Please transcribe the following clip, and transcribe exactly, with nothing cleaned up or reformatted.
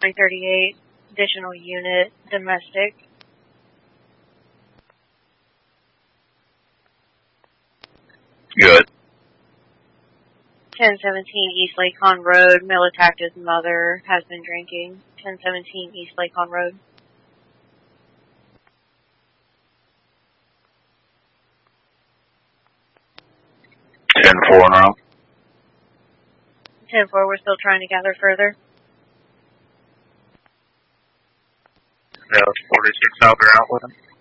nine thirty-eight, additional unit, domestic. Good. ten seventeen East Lacon Road, male attacked his mother, has been drinking. ten seventeen East Lacon Road. ten four now. ten four, we're still trying to gather further. Yeah, forty-six, I'll be out with him.